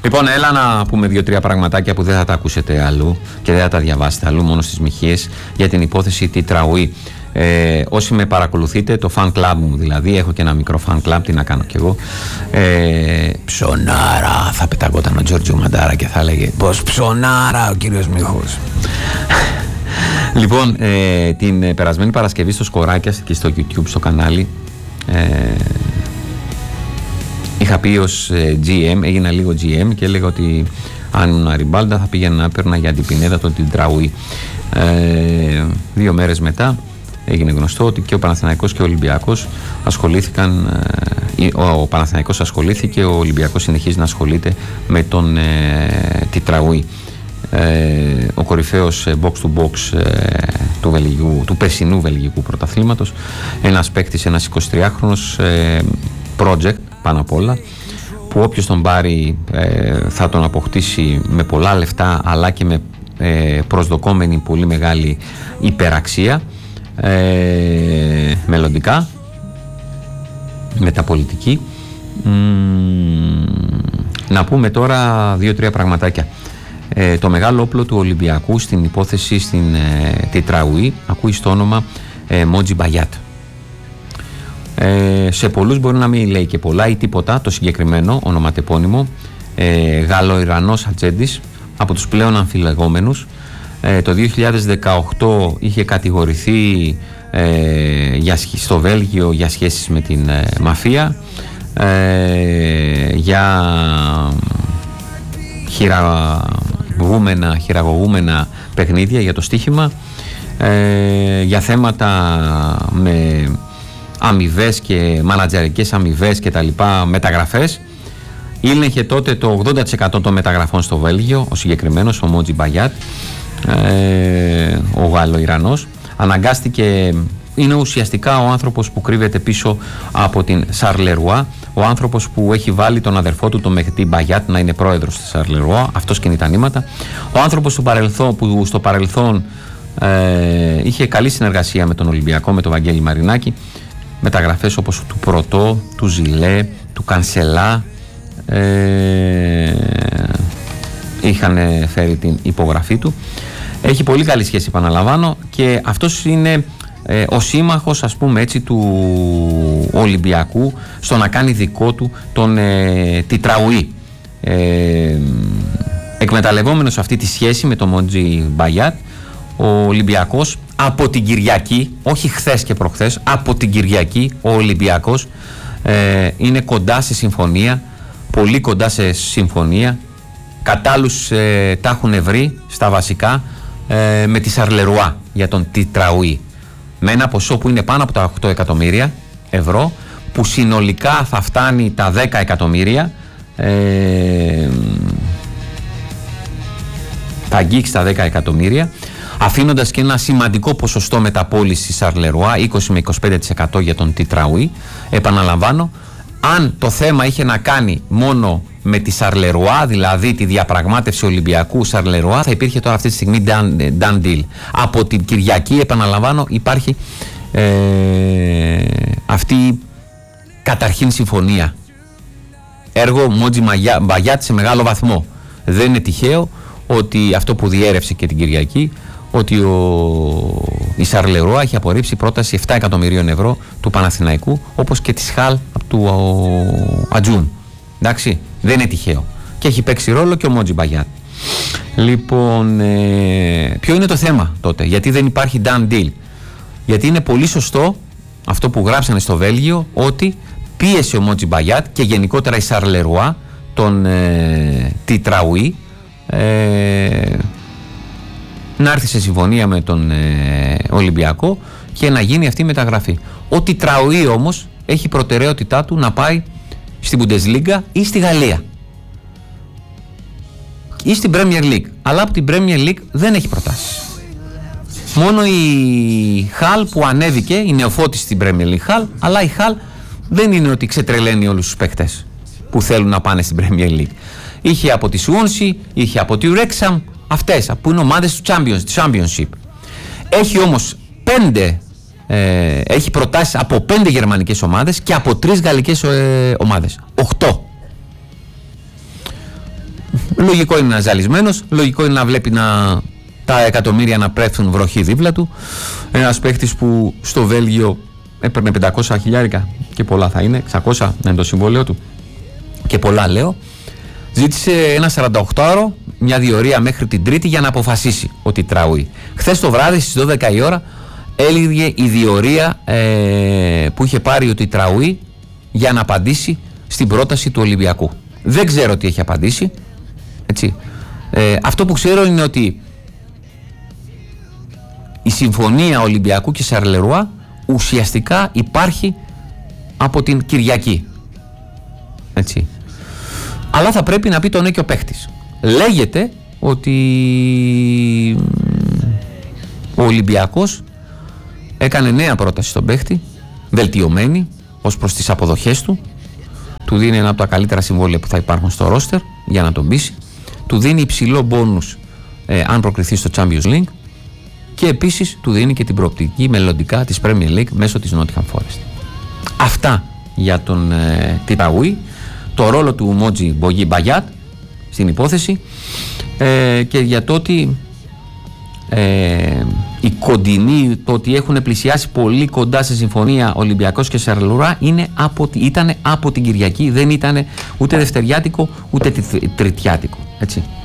Λοιπόν, έλα να πούμε 2-3 πραγματάκια που δεν θα τα ακούσετε αλλού και δεν θα τα διαβάσετε αλλού, μόνο στις Μιχίες, για την υπόθεση τη Τραουή. Όσοι με παρακολουθείτε, το fan club μου δηλαδή, έχω και ένα μικρό fan club, τι να κάνω κι εγώ. Ψωνάρα, θα πεταγόταν ο Τζόρτζιο Μαντάρα και θα έλεγε πως ψωνάρα ο κύριος Μίχος. Λοιπόν, την περασμένη Παρασκευή στο Σκοράκια και στο YouTube, στο κανάλι, είχα πει ως GM, έγινα λίγο GM και έλεγα ότι αν ήμουν Ριμπάλντα θα πήγαινα να παίρνα για αντιπινέδα την Τραουή. 2 μέρες μετά έγινε γνωστό ότι και ο Παναθηναϊκός και ο Ολυμπιακός ασχολήθηκαν. Ο Παναθηναϊκός ασχολήθηκε, ο Ολυμπιακός συνεχίζει να ασχολείται με τη Τραουή. Ο κορυφαίος box to box του περσινού βελγικού πρωταθλήματος, ένας παίκτης, ένας 23χρονος, project πάνω απ' όλα, που όποιος τον πάρει θα τον αποκτήσει με πολλά λεφτά, αλλά και με προσδοκόμενη πολύ μεγάλη υπεραξία μελλοντικά, μεταπολιτική. Να πούμε τώρα 2-3 πραγματάκια. Το μεγάλο όπλο του Ολυμπιακού στην υπόθεση τη Τραουή ακούει στο όνομα Μότζι Μπαγιάτ. Σε πολλούς μπορεί να μην λέει και πολλά ή τίποτα το συγκεκριμένο ονοματεπώνυμο. Γαλλο-Ιρανός ατζέντης, από τους πλέον αμφιλεγόμενους. Το 2018 είχε κατηγορηθεί στο Βέλγιο για σχέσεις με την μαφία, για χειραγωγούμενα παιχνίδια, για το στοίχημα, για θέματα με αμοιβές και μανατζερικές αμοιβές και τα λοιπά, μεταγραφές. Ήλεγχε τότε το 80% των μεταγραφών στο Βέλγιο, ο συγκεκριμένος, ο Μότζι Μπαγιάτ, ο Γάλλο-Ιρανός. Αναγκάστηκε, είναι ουσιαστικά ο άνθρωπος που κρύβεται πίσω από την Σαρλερουά, ο άνθρωπος που έχει βάλει τον αδερφό του, τον Μεχτή Μπαγιάτ, να είναι πρόεδρος της Σαρλερουά, αυτός κινεί τα νήματα. Ο άνθρωπος που στο παρελθόν είχε καλή συνεργασία με τον Ολυμπιακό, με τον Βαγγέλη Μαρινάκη, μεταγραφές όπως του Πρωτό, του Ζιλέ, του Κανσελά, είχαν φέρει την υπογραφή του. Έχει πολύ καλή σχέση, επαναλαμβάνω, και αυτός είναι ο σύμμαχος, ας πούμε έτσι, του Ολυμπιακού στο να κάνει δικό του τη Τραουή. Εκμεταλλευόμενος αυτή τη σχέση με τον Μότζι Μπαγιάτ, ο Ολυμπιακός από την Κυριακή, όχι χθες και προχθές, από την Κυριακή ο Ολυμπιακός είναι κοντά σε συμφωνία, πολύ κοντά σε συμφωνία. Κατάλληλους τα έχουν βρει στα βασικά με τη Σαρλερουά για τον τη Τραουή, με ένα ποσό που είναι πάνω από τα 8 εκατομμύρια ευρώ, που συνολικά θα φτάνει τα 10 εκατομμύρια, θα αγγίξει τα 10 εκατομμύρια, αφήνοντας και ένα σημαντικό ποσοστό μεταπώληση Σαρλερουά, 20 με 25% για τον τη Τραουή. Επαναλαμβάνω, αν το θέμα είχε να κάνει μόνο με τη Σαρλερουά, δηλαδή τη διαπραγμάτευση Ολυμπιακού Σαρλερουά, θα υπήρχε τώρα αυτή τη στιγμή done deal. Από την Κυριακή, επαναλαμβάνω, υπάρχει αυτή καταρχήν συμφωνία. Έργο Μότζι Μπαγιάτ σε μεγάλο βαθμό. Δεν είναι τυχαίο ότι αυτό που διέρευσε και την Κυριακή, ότι η Σαρλερουά έχει απορρίψει πρόταση 7 εκατομμυρίων ευρώ του Παναθηναϊκού, όπως και της Χαλ του Ατζούν. Εντάξει, δεν είναι τυχαίο. Και έχει παίξει ρόλο και ο Μότζι Μπαγιάτ. Λοιπόν, ποιο είναι το θέμα τότε? Γιατί δεν υπάρχει done deal? Γιατί είναι πολύ σωστό αυτό που γράψανε στο Βέλγιο, ότι πίεσε ο Μότζι Μπαγιάτ και γενικότερα η Σαρλερουά τον τη Τραουή να έρθει σε συμφωνία με τον Ολυμπιακό και να γίνει αυτή η μεταγραφή. Ότι η Τραουή όμως έχει προτεραιότητά του να πάει στην Bundesliga ή στη Γαλλία ή στην Premier League, αλλά από την Premier League δεν έχει προτάσεις. Μόνο η Χαλ που ανέβηκε, η νεοφώτης στην Premier League Χαλ, αλλά η Χαλ δεν είναι ότι ξετρελαίνει όλους τους παίκτες που θέλουν να πάνε στην Premier League. Είχε από τη Σουόνσι, είχε από τη Wrexham, αυτές που είναι ομάδες του Championship. Έχει όμως 5, έχει προτάσεις από 5 γερμανικές ομάδες και από 3 γαλλικές ομάδες. 8. Λογικό είναι να ζαλισμένος, λογικό είναι να βλέπει τα εκατομμύρια να πρέφτουν βροχή δίπλα του. Ένας παίχτης που στο Βέλγιο έπαιρνε 500 χιλιάρικα και πολλά θα είναι, 600 να είναι το συμβόλαιο του και πολλά λέω. Ζήτησε ένα 48ωρο, μια διορία μέχρι την Τρίτη για να αποφασίσει ότι Τραούι. Χθες το βράδυ στις 12 η ώρα έλεγε η διορία που είχε πάρει ότι Τραούι για να απαντήσει στην πρόταση του Ολυμπιακού. Δεν ξέρω τι έχει απαντήσει. Έτσι. Αυτό που ξέρω είναι ότι η συμφωνία Ολυμπιακού και Σαρλερουά ουσιαστικά υπάρχει από την Κυριακή. Έτσι. Αλλά θα πρέπει να πει το ναι και ο παίχτης. Λέγεται ότι ο Ολυμπιακός έκανε νέα πρόταση στον παίχτη, βελτιωμένη ως προς τις αποδοχές του. Του δίνει ένα από τα καλύτερα συμβόλαια που θα υπάρχουν στο ρόστερ για να τον πείσει. Του δίνει υψηλό μπόνους αν προκριθεί στο Champions League. Και επίσης του δίνει και την προοπτική μελλοντικά της Premier League μέσω της Nottingham Forest. Αυτά για τον Τραούι, το ρόλο του Μότζι Μπογί Μπαγιάτ στην υπόθεση και για το ότι η κοντινή, το ότι έχουν πλησιάσει πολύ κοντά σε συμφωνία Ολυμπιακός και Σαρλουρά ήταν από την Κυριακή, δεν ήταν ούτε δευτεριάτικο ούτε τριτιάτικο, έτσι.